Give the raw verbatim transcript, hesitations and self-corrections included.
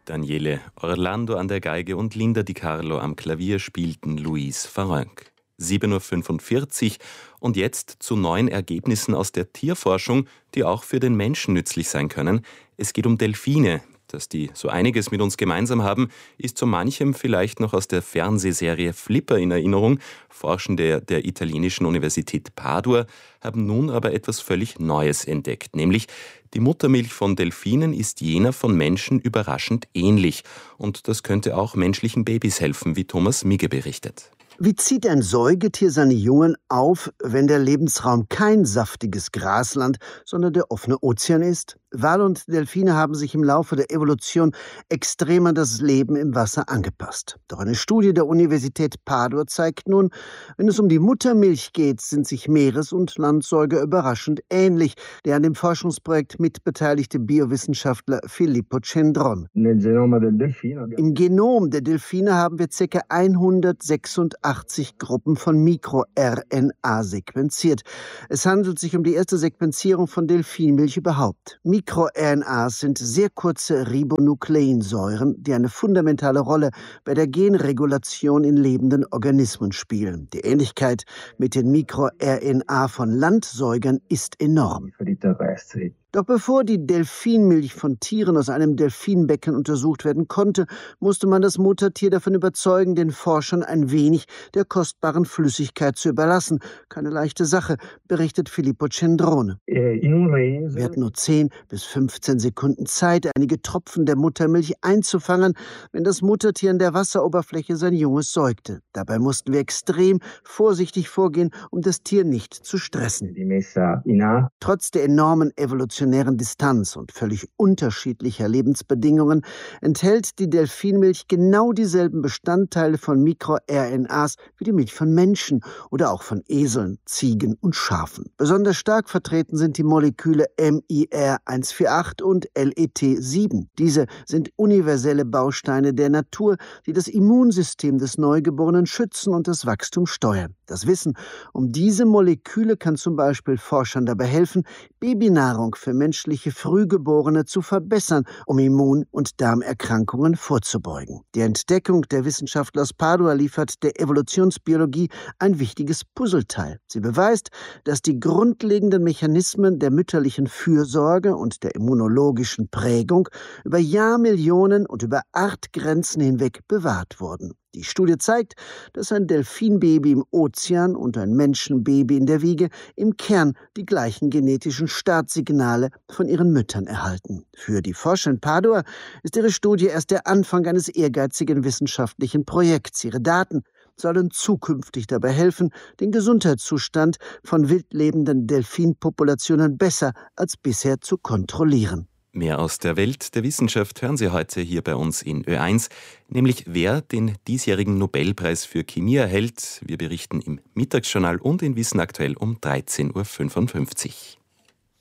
Daniele Orlando an der Geige und Linda Di Carlo am Klavier spielten Louise Farrenc. sieben Uhr fünfundvierzig und jetzt zu neuen Ergebnissen aus der Tierforschung, die auch für den Menschen nützlich sein können. Es geht um Delfine. Dass die so einiges mit uns gemeinsam haben, ist so manchem vielleicht noch aus der Fernsehserie Flipper in Erinnerung. Forschende der italienischen Universität Padua haben nun aber etwas völlig Neues entdeckt, nämlich die Muttermilch von Delfinen ist jener von Menschen überraschend ähnlich. Und das könnte auch menschlichen Babys helfen, wie Thomas Migge berichtet. Wie zieht ein Säugetier seine Jungen auf, wenn der Lebensraum kein saftiges Grasland, sondern der offene Ozean ist? Wale und Delfine haben sich im Laufe der Evolution extrem an das Leben im Wasser angepasst. Doch eine Studie der Universität Padua zeigt nun, wenn es um die Muttermilch geht, sind sich Meeres- und Landsäuger überraschend ähnlich, der an dem Forschungsprojekt mitbeteiligte Biowissenschaftler Filippo Cendron. Im Genom der Delfine haben wir ca. hundertsechsundachtzig Gruppen von Mikro-R N A sequenziert. Es handelt sich um die erste Sequenzierung von Delfinmilch überhaupt. Mikro-R N As sind sehr kurze Ribonukleinsäuren, die eine fundamentale Rolle bei der Genregulation in lebenden Organismen spielen. Die Ähnlichkeit mit den Mikro-R N A von Landsäugern ist enorm. Doch bevor die Delfinmilch von Tieren aus einem Delfinbecken untersucht werden konnte, musste man das Muttertier davon überzeugen, den Forschern ein wenig der kostbaren Flüssigkeit zu überlassen. Keine leichte Sache, berichtet Filippo Cendrone. Wir hatten nur zehn bis fünfzehn Sekunden Zeit, einige Tropfen der Muttermilch einzufangen, wenn das Muttertier an der Wasseroberfläche sein Junges säugte. Dabei mussten wir extrem vorsichtig vorgehen, um das Tier nicht zu stressen. Trotz der enormen Evolution Distanz und völlig unterschiedlicher Lebensbedingungen enthält die Delfinmilch genau dieselben Bestandteile von Mikro-R N As wie die Milch von Menschen oder auch von Eseln, Ziegen und Schafen. Besonders stark vertreten sind die Moleküle M I R hundertvierundachtzig und L E T sieben. Diese sind universelle Bausteine der Natur, die das Immunsystem des Neugeborenen schützen und das Wachstum steuern. Das Wissen um diese Moleküle kann zum Beispiel Forschern dabei helfen, Babynahrung für menschliche Frühgeborene zu verbessern, um Immun- und Darmerkrankungen vorzubeugen. Die Entdeckung der Wissenschaftler aus Padua liefert der Evolutionsbiologie ein wichtiges Puzzleteil. Sie beweist, dass die grundlegenden Mechanismen der mütterlichen Fürsorge und der immunologischen Prägung über Jahrmillionen und über Artgrenzen hinweg bewahrt wurden. Die Studie zeigt, dass ein Delfinbaby im Ozean und ein Menschenbaby in der Wiege im Kern die gleichen genetischen Startsignale von ihren Müttern erhalten. Für die Forscher in Padua ist ihre Studie erst der Anfang eines ehrgeizigen wissenschaftlichen Projekts. Ihre Daten sollen zukünftig dabei helfen, den Gesundheitszustand von wildlebenden Delfinpopulationen besser als bisher zu kontrollieren. Mehr aus der Welt der Wissenschaft hören Sie heute hier bei uns in Ö eins, nämlich wer den diesjährigen Nobelpreis für Chemie erhält. Wir berichten im Mittagsjournal und in Wissen aktuell um dreizehn Uhr fünfundfünfzig.